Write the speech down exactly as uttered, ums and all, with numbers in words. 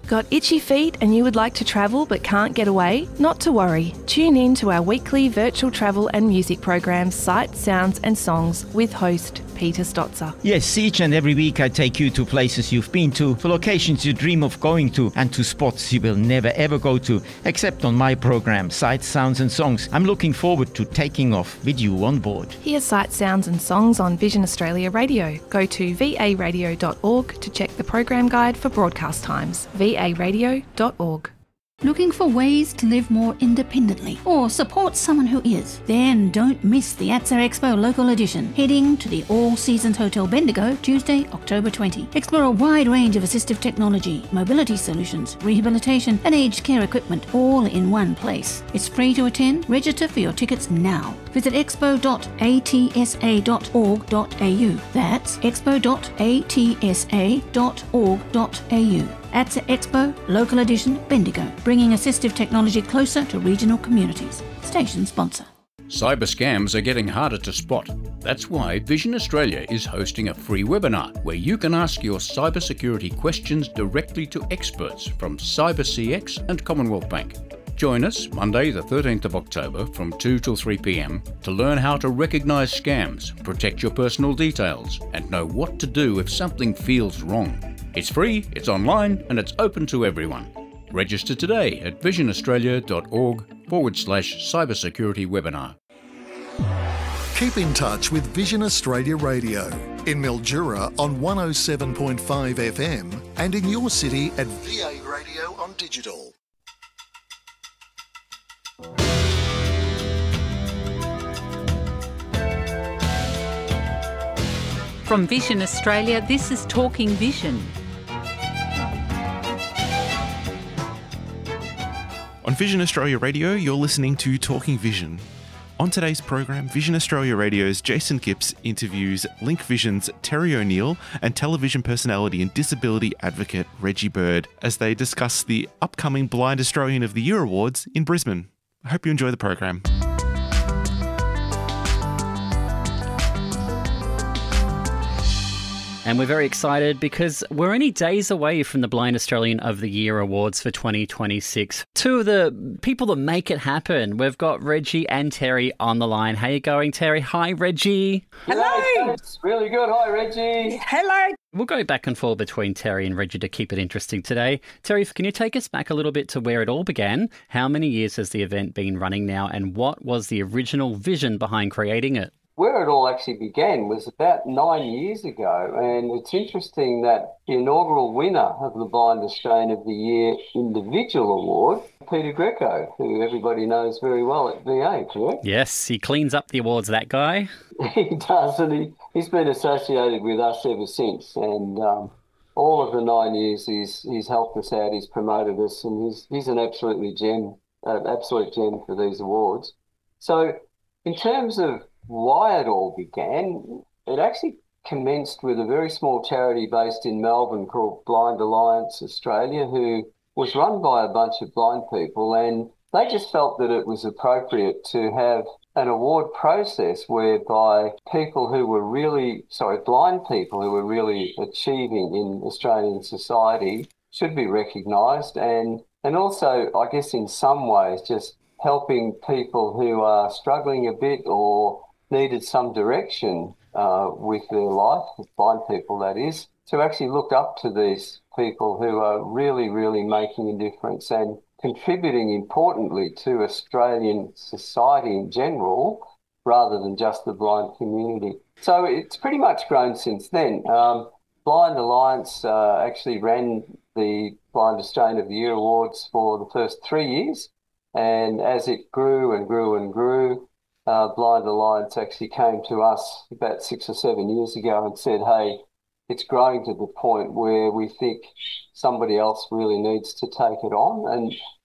Got itchy feet and you would like to travel but can't get away? Not to worry. Tune in to our weekly virtual travel and music programs, Sights, Sounds and Songs with host Peter Stotzer. Yes, each and every week I take you to places you've been to, for locations you dream of going to, and to spots you will never ever go to, except on my program, Sights, Sounds and Songs. I'm looking forward to taking off with you on board. Hear Sights, Sounds and Songs on Vision Australia Radio. Go to v a radio dot org to check the program guide for broadcast times. v a radio dot org. Looking for ways to live more independently or support someone who is? Then don't miss the A T S A Expo Local Edition, heading to the All Seasons Hotel Bendigo Tuesday, October twentieth. Explore a wide range of assistive technology, mobility solutions, rehabilitation and aged care equipment all in one place. It's free to attend. Register for your tickets now. Visit expo dot a t s a dot org dot a u. That's expo dot a t s a dot org dot a u. A T S A Expo Local Edition Bendigo, bringing assistive technology closer to regional communities. Station sponsor. Cyber scams are getting harder to spot. That's why Vision Australia is hosting a free webinar where you can ask your cybersecurity questions directly to experts from CyberCX and Commonwealth Bank. Join us Monday the thirteenth of October from two till three p m to learn how to recognise scams, protect your personal details and know what to do if something feels wrong. It's free, it's online and it's open to everyone. Register today at visionaustralia.org forward slash cybersecurity webinar. Keep in touch with Vision Australia Radio in Mildura on one oh seven point five F M and in your city at V A Radio on digital. From Vision Australia, this is Talking Vision. On Vision Australia Radio, you're listening to Talking Vision. On today's program, Vision Australia Radio's Jason Gipps interviews Link Vision's Terry O'Neill and television personality and disability advocate Reggie Bird as they discuss the upcoming Blind Australian of the Year Awards in Brisbane. I hope you enjoy the program. And we're very excited because we're only days away from the Blind Australian of the Year Awards for twenty twenty-six. Two of the people that make it happen. We've got Reggie and Terry on the line. How you going, Terry? Hi, Reggie. Hello. It's really good. Hi, Reggie. Hello. We'll go back and forth between Terry and Reggie to keep it interesting today. Terry, can you take us back a little bit to where it all began? How many years has the event been running now, and what was the original vision behind creating it? Where it all actually began was about nine years ago, and it's interesting that the inaugural winner of the Blind Australian of the Year Individual Award, Peter Greco, who everybody knows very well at V A, correct? Yes, he cleans up the awards, that guy. He does, and he, he's been associated with us ever since, and um, all of the nine years he's, he's helped us out, he's promoted us, and he's, he's an absolutely gem, uh, absolute gem for these awards. So in terms of why it all began, it actually commenced with a very small charity based in Melbourne called Blind Alliance Australia, who was run by a bunch of blind people, and they just felt that it was appropriate to have an award process whereby people who were really, sorry, blind people who were really achieving in Australian society should be recognised, and, and also, I guess in some ways, just helping people who are struggling a bit or needed some direction uh, with their life, blind people that is, to actually look up to these people who are really, really making a difference and contributing importantly to Australian society in general, rather than just the blind community. So it's pretty much grown since then. Um, Blind Alliance uh, actually ran the Blind Australian of the Year Awards for the first three years, and as it grew and grew and grew, Uh, Blind Alliance actually came to us about six or seven years ago and said, hey, it's growing to the point where we think somebody else really needs to take it on. And